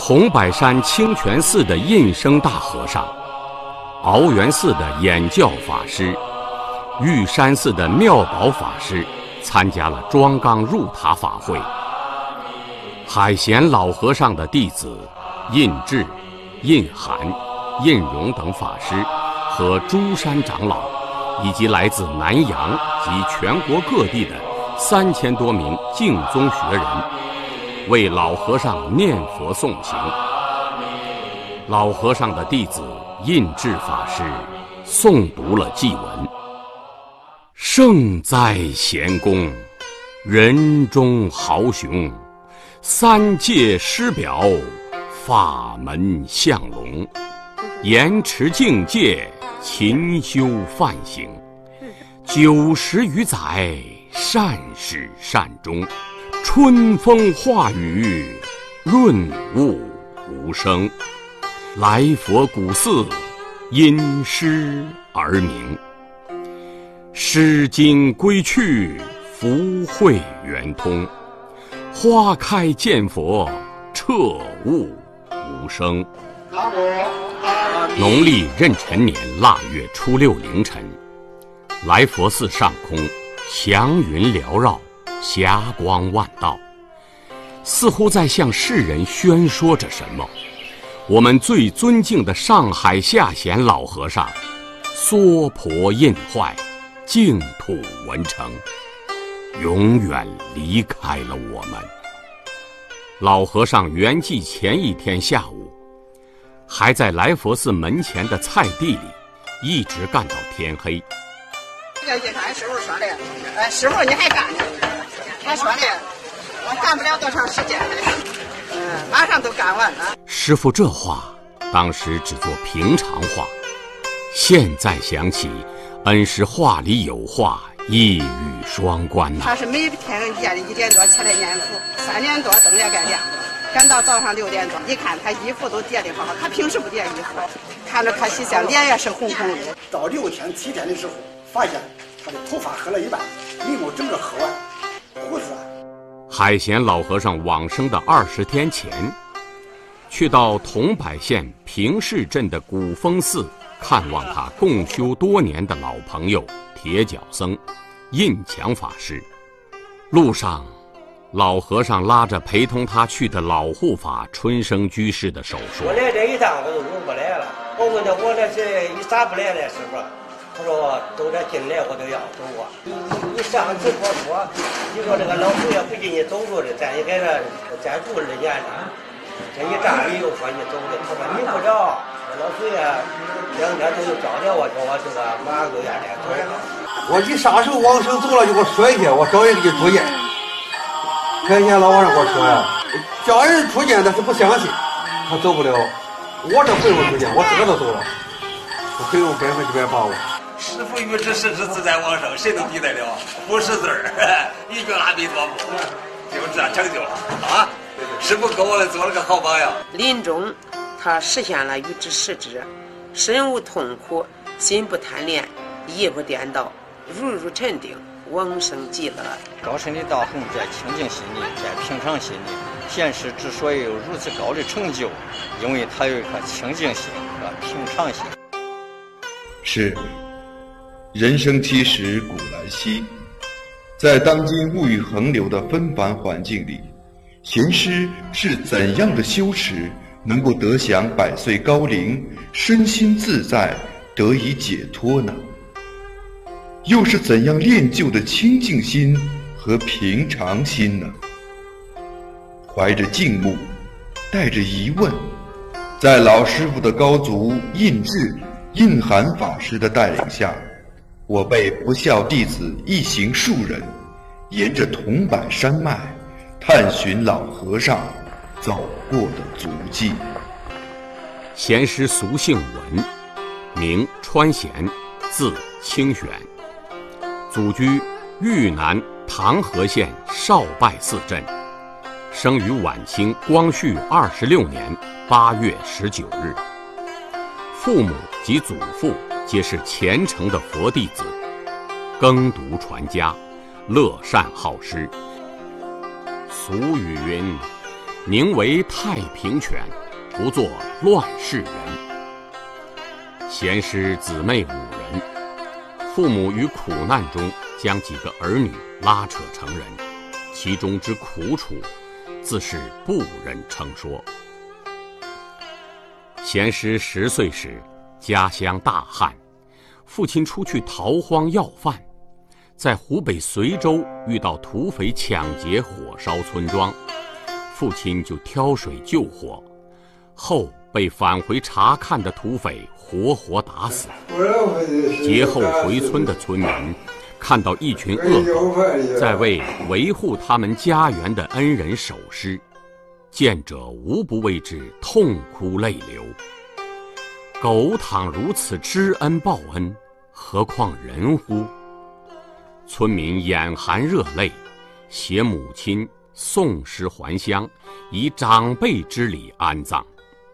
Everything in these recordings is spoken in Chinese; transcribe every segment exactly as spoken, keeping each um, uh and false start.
桐柏山清泉寺的印生大和尚，鳌源寺的演教法师，玉山寺的妙宝法师参加了庄纲入塔法会。海贤老和尚的弟子印智、印涵、印荣等法师和诸山长老，以及来自南洋及全国各地的三千多名净宗学人，为老和尚念佛诵行。老和尚的弟子印智法师诵读了祭文：圣哉贤公，人中豪雄，三界师表，法门相隆，严持境界，勤修梵行，九十余载，善始善终，春风化雨，润物无声。来佛古寺，因诗而名。诗经归去，福慧圆通。花开见佛，彻悟无声。农历壬辰年腊月初六凌晨，来佛寺上空祥云缭绕，霞光万道，似乎在向世人宣说着什么。我们最尊敬的上海下贤老和尚娑婆印坏，净土文成，永远离开了我们。老和尚圆寂前一天下午，还在来佛寺门前的菜地里一直干到天黑。 这个俺师傅说的，呃，师傅你还干呢？他说的，我干不了多长时间，嗯，马上都干完了。 师傅这话当时只做平常话，现在想起，恩师话里有话，一语双关呐、啊。 他是每天夜里一点多起来念佛，三点多灯也该亮了，赶到早上六点多，你看他衣服都叠得好好，他平时不叠衣服，看着可惜相，脸也是红红的。 到六天七天的时候，发现他的头发黑了一半，眉毛整个黑完，胡子。 海贤老和尚往生的二十天前，去到桐柏县平市镇的古峰寺看望他共修多年的老朋友铁脚僧印强法师。路上，老和尚拉着陪同他去的老护法春生居士的手说：“ 我来这一趟我都入不来了。我问他我这是一啥不来了，师傅？他说都得进来我都要走啊。你你你上次我说，你说这个老祖爷不给你走着的，咱也给他再住二年了。这一站你又说你走的，他说你不着，老祖爷两天都又找着我，说我这个马上都要来走了。 我一啥时候往生走了就给我说一下，我找人给你出见。开前老和尚给我说呀，叫人出见但是不相信，他走不了。我这回我出见，我这个都走了，我可以用百分之百把握。 师父预知时至自在往生，谁能抵得了？不识字儿，一句阿弥陀佛，就这成就了啊！师父给我来做了个好榜样。 临终，他实现了预知时至，身无痛苦，心不贪恋，意不颠倒，如如沉定，往生极乐。 高深的道行在清净心里，在平常心里。贤师之所以有如此高的成就，因为他有一颗清净心和平常心。 是。人生七十古来稀，在当今物欲横流的纷繁环境里，贤师是怎样的修持能够得享百岁高龄，身心自在，得以解脱呢？又是怎样练就的清净心和平常心呢？怀着敬慕，带着疑问，在老师傅的高足印智、印涵法师的带领下，我辈不孝弟子一行数人，沿着桐柏山脉，探寻老和尚走过的足迹。 贤师俗姓文，名川贤，字清玄，祖居豫南唐河县少拜寺镇，生于晚清光绪二十六年八月十九日。父母及祖父皆是虔诚的佛弟子，耕读传家，乐善好施。俗语云： 宁为太平犬，不做乱世人。贤师姊妹五人，父母于苦难中将几个儿女拉扯成人，其中之苦楚，自是不忍称说。贤师十岁时，家乡大旱，父亲出去逃荒要饭，在湖北随州遇到土匪抢劫火烧村庄，父亲就挑水救火，后被返回查看的土匪活活打死。劫后回村的村民看到一群恶狗在为维护他们家园的恩人守尸，见者无不为之痛哭泪流。狗倘如此知恩报恩，何况人乎？村民眼含热泪，携母亲送尸还乡，以长辈之礼安葬。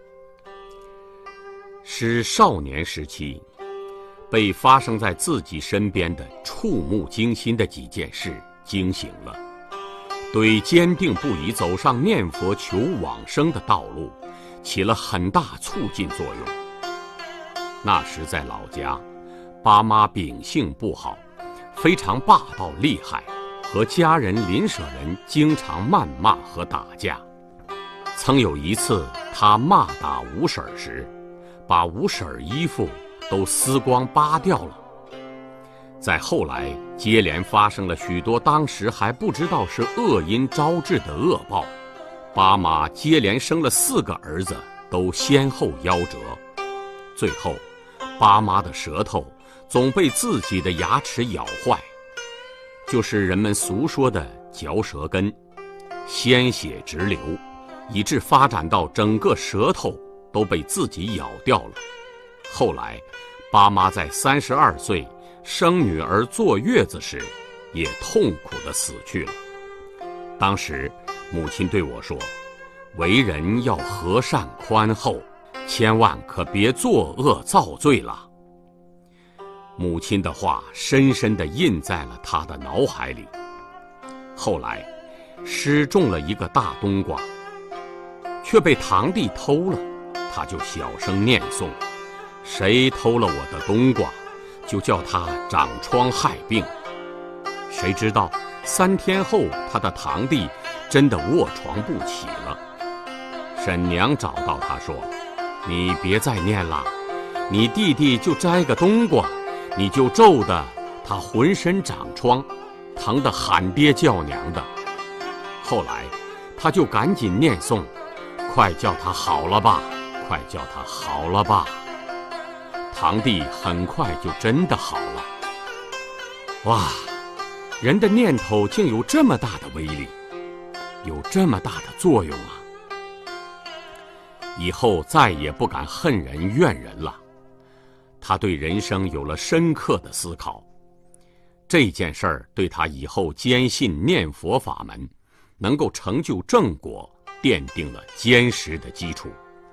使少年时期被发生在自己身边的触目惊心的几件事惊醒了，对坚定不移走上念佛求往生的道路起了很大促进作用。那时在老家，爸妈秉性不好，非常霸道厉害，和家人邻舍人经常谩骂和打架。曾有一次他骂打吴婶时，把吴婶衣服都撕光扒掉了。在后来接连发生了许多当时还不知道是恶因招致的恶报，爸妈接连生了四个儿子都先后夭折，最后爸妈的舌头总被自己的牙齿咬坏，就是人们俗说的嚼舌根，鲜血直流，以致发展到整个舌头都被自己咬掉了。后来爸妈在三十二岁生女儿坐月子时，也痛苦地死去了。当时母亲对我说，为人要和善宽厚，千万可别作恶造罪了。母亲的话深深地印在了他的脑海里。后来失种了一个大冬瓜，却被堂弟偷了，他就小声念诵，谁偷了我的冬瓜，就叫他长疮害病。谁知道三天后他的堂弟真的卧床不起了。婶娘找到他说，你别再念了，你弟弟就摘个冬瓜，你就咒得他浑身长疮，疼得喊爹叫娘的。后来他就赶紧念诵，快叫他好了吧，快叫他好了吧。堂弟很快就真的好了。哇，人的念头竟有这么大的威力，有这么大的作用啊！以后再也不敢恨人怨人了。他对人生有了深刻的思考，这件事儿对他以后坚信念佛法门，能够成就正果，奠定了坚实的基础。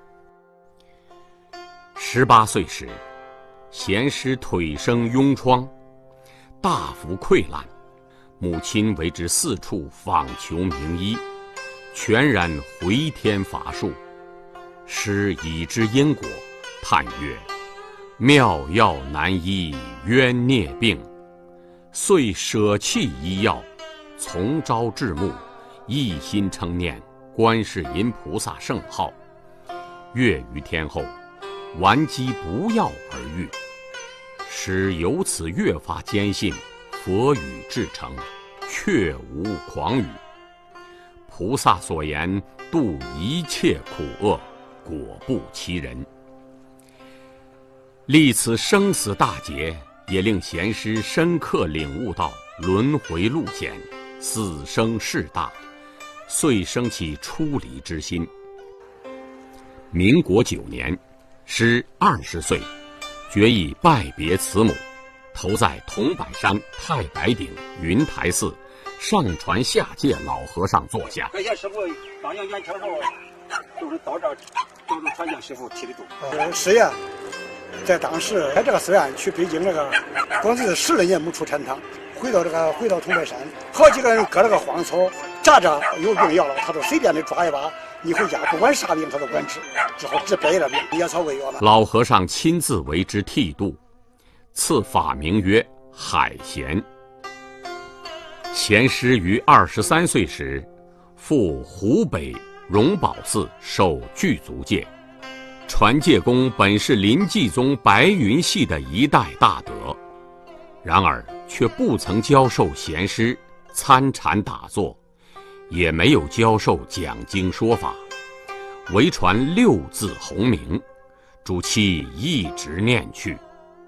十八岁时，贤师腿生痈疮，大幅溃烂，母亲为之四处访求名医，全然回天乏术。师已知因果，叹曰：妙药难医冤孽病，遂舍弃医药，从朝至暮，一心称念观世音菩萨圣号。月余天后，顽疾不药而愈。师由此越发坚信佛语至诚，确无诳语。菩萨所言度一切苦厄，果不其人。历此生死大劫，也令贤师深刻领悟到轮回路险，死生事大，遂生起出离之心。民国九年，师二十岁，决意拜别慈母，投在桐柏山太白顶云台寺上传下界老和尚座下。 感谢师傅当年元朝时候都是到这儿都是传教师傅提的度。呃，师爷在当时开这个寺院去北京那个，光是十来年没出禅堂，回到这个回到桐柏山，好几个人割了个荒草， 咋着有病要了，他都随便的抓一把，你回家不管啥病他都管治，只好治别的病，野草喂药了。 老和尚亲自为之剃度，赐法名曰海贤。贤师于二十三岁时，赴湖北荣宝寺受具足戒。传戒公本是临济宗白云系的一代大德，然而却不曾教授贤师参禅打坐，也没有教授讲经说法，唯传六字洪名，主其一直念去。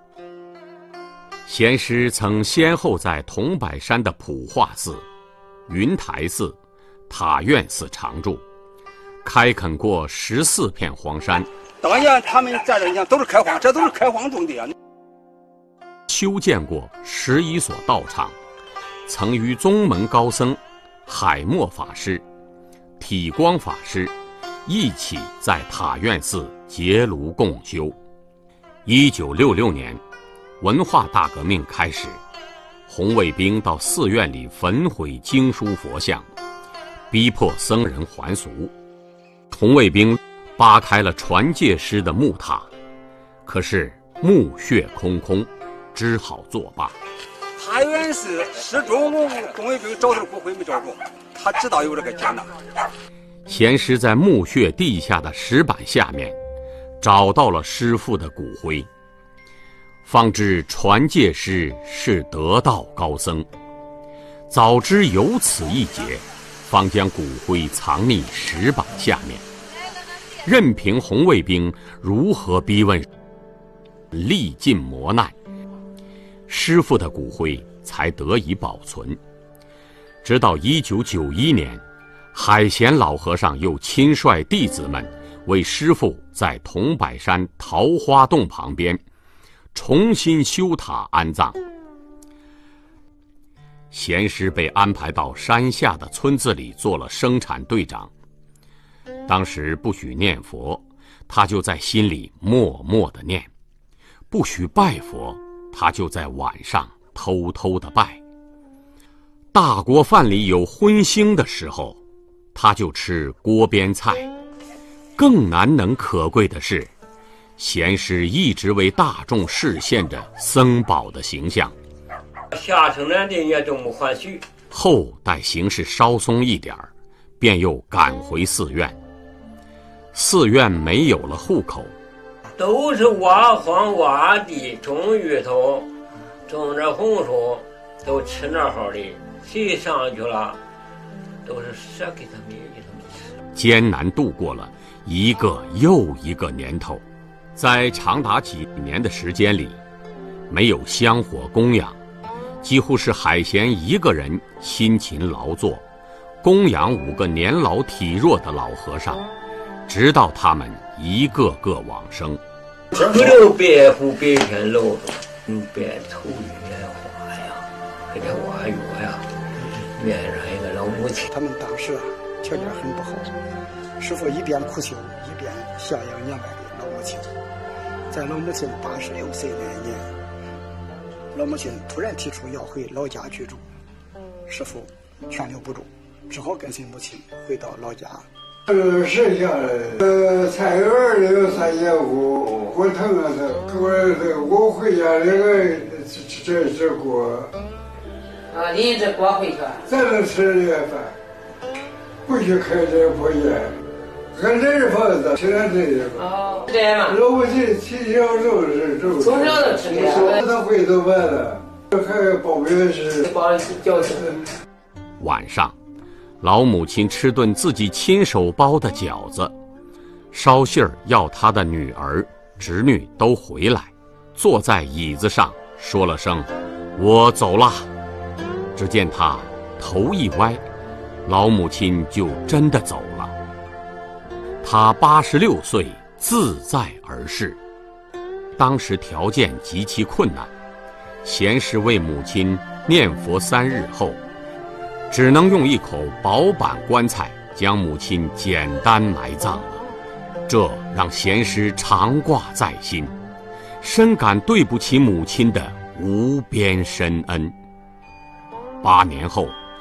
贤师曾先后在桐柏山的普化寺、云台寺、塔院寺常住，开垦过十四片荒山。 当年他们在这讲都是开荒，这都是开荒种的啊。 修建过十一所道场，曾与宗门高僧海默法师、体光法师一起在塔院寺结庐共修。一九六六年，文化大革命开始，红卫兵到寺院里焚毁经书佛像，逼迫僧人还俗。红卫兵扒开了传戒师的木塔，可是墓穴空空，只好作罢。 塔院寺始终红卫兵找到骨灰没找着，他知道有这个劫难。 贤师在墓穴地下的石板下面找到了师父的骨灰，方知传戒师是得道高僧。早知有此一劫，方将骨灰藏匿石板下面，任凭红卫兵如何逼问，历尽磨难，师父的骨灰才得以保存。直到一九九一年，海贤老和尚又亲率弟子们为师父在桐柏山桃花洞旁边重新修塔安葬。贤师被安排到山下的村子里做了生产队长。当时不许念佛，他就在心里默默地念；不许拜佛，他就在晚上偷偷地拜。大锅饭里有荤腥的时候，他就吃锅边菜。更难能可贵的是，贤师一直为大众示现着僧宝的形象。 下城南的也都没还许。 后待形势稍松一点儿，便又赶回寺院。寺院没有了户口， 都是挖荒挖地，种芋头，种着红薯，都吃那好的。谁上去了，都是舍给他们给他们吃。 艰难度过了一个又一个年头，在长达几年的时间里，没有香火供养，几乎是海贤一个人辛勤劳作，供养五个年老体弱的老和尚，直到他们一个个往生。 不留白虎白天露着，嗯，白头月花呀，给这挖药呀，面上一个老母亲。 他们当时啊条件很不好，师父一边苦修，一边孝养年迈的老母亲。在老母亲八十六岁那一年，老母亲突然提出要回老家居住，师父劝留不住，只好跟随母亲回到老家。 呃，剩下的呃，菜园里有三节骨，我疼啊疼，我这我回家那个这这这锅。 啊，拎着锅回去。 咱能吃这饭，不许开这破烟，俺这是房子，吃点这个。 哦，这样嘛。 老母亲从小就是这。 从小就吃这个。 他会做饭了，还包面食。 包饺子。 晚上，老母亲吃顿自己亲手包的饺子，捎信儿要她的女儿、侄女都回来，坐在椅子上说了声“我走了”。只见她头一歪，老母亲就真的走了。她八十六岁，自在而逝。当时条件极其困难，贤师为母亲念佛三日后，只能用一口薄板棺材将母亲简单埋葬了。这让贤师常挂在心，深感对不起母亲的无边深恩。八年后，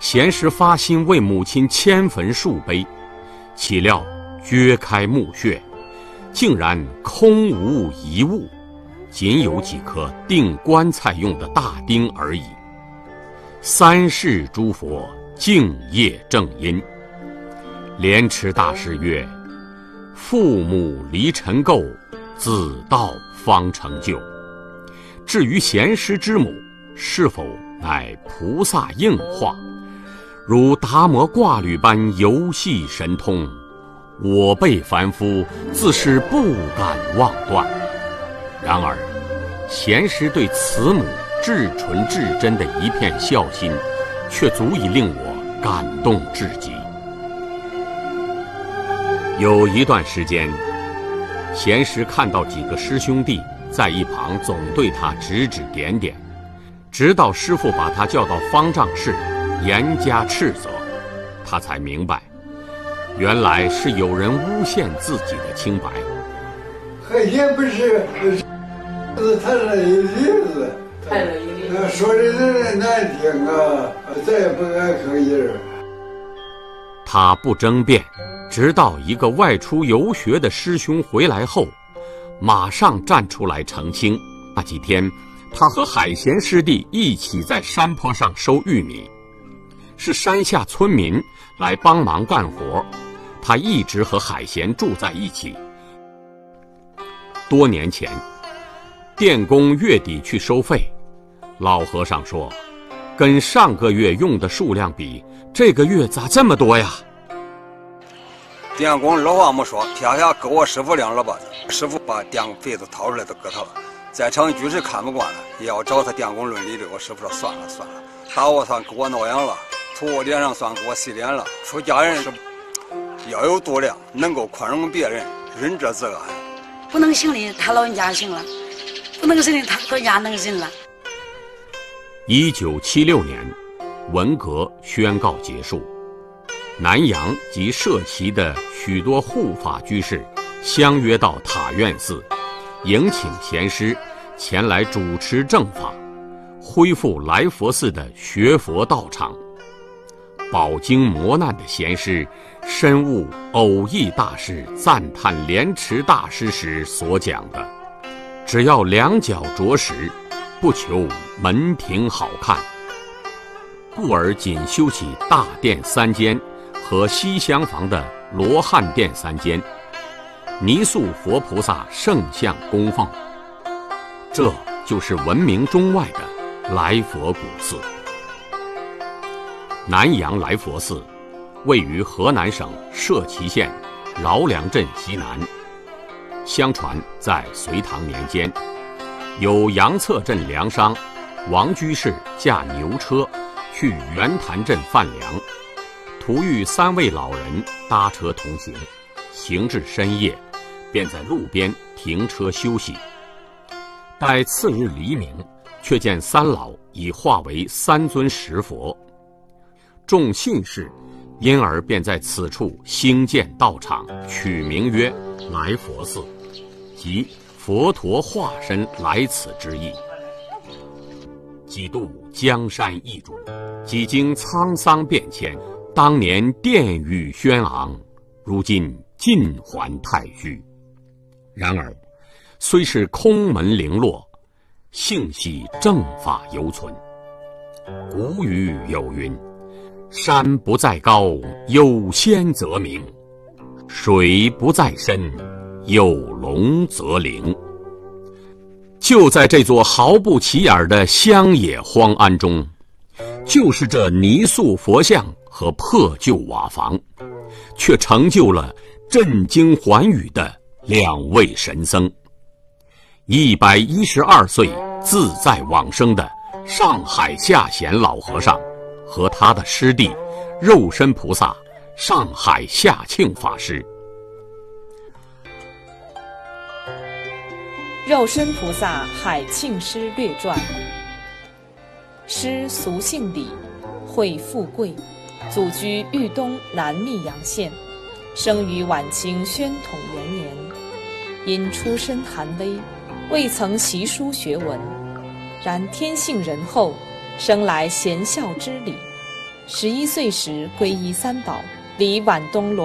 贤师发心为母亲迁坟树碑，岂料掘开墓穴，竟然空无一物，仅有几颗钉棺材用的大钉而已。三世诸佛敬业正因。莲池大师曰：父母离尘垢，子道方成就。至于贤师之母是否乃菩萨应化，如达摩挂履般游戏神通，我辈凡夫自是不敢妄断。然而贤师对慈母至纯至真的一片孝心，却足以令我感动至极。有一段时间，贤师看到几个师兄弟在一旁总对他指指点点，直到师父把他叫到方丈室严加斥责，他才明白，原来是有人诬陷自己的清白。 海鲜不是是太了一例子， 太了一例子， 说的人难听啊，再也不敢吭音儿。 他不争辩，直到一个外出游学的师兄回来后，马上站出来澄清。那几天，他和海贤师弟一起在山坡上收玉米，是山下村民来帮忙干活，他一直和海贤住在一起。多年前，电工月底去收费，老和尚说，跟上个月用的数量比，这个月咋这么多呀？ 电工老话没说，天下给我师傅两耳巴子，师傅把电费子掏出来都给他了。在场居士看不惯了，也要找他电工论理的。我师傅说算了算了，打我算给我挠痒了，吐我脸上算给我洗脸了。出家人是要有度量，能够宽容别人，仁者自安。 不能行的他老人家行了，不能行的他老人家能行了。 一九七六年，文革宣告结束，南阳及社旗的许多护法居士相约到塔院寺，迎请贤师前来主持正法，恢复来佛寺的学佛道场。饱经磨难的贤师深悟偶益大师赞叹莲池大师时所讲的，只要两脚着实，不求门庭好看，故而仅修起大殿三间和西厢房的罗汉殿三间，泥塑佛菩萨圣像供奉，这就是闻名中外的来佛古寺。南阳来佛寺位于河南省社旗县饶梁镇西南。相传在隋唐年间，有杨策镇粮商王居士驾牛车去圆潭镇贩粮，途遇三位老人搭车同行，行至深夜，便在路边停车休息。待次日黎明，却见三老已化为三尊石佛。众信士因而便在此处兴建道场，取名曰来佛寺，即佛陀化身来此之意。几度江山易主，几经沧桑变迁，当年殿宇轩昂，如今尽还太虚。然而虽是空门零落，幸系正法犹存。古语有云，山不在高，有仙则名；水不在深，有龙则灵。就在这座毫不起眼的乡野荒庵中，就是这泥塑佛像和破旧瓦房，却成就了震惊寰宇的两位神僧。一百一十二岁自在往生的上海下贤老和尚和他的师弟肉身菩萨上海下庆法师。 肉身菩萨海庆师略传。师俗姓李，讳富贵，祖居豫东南密阳县，生于晚清宣统元年。因出身寒微，未曾习书学文，然天性仁厚，生来贤孝之礼。 十一岁时皈依三宝，离皖东罗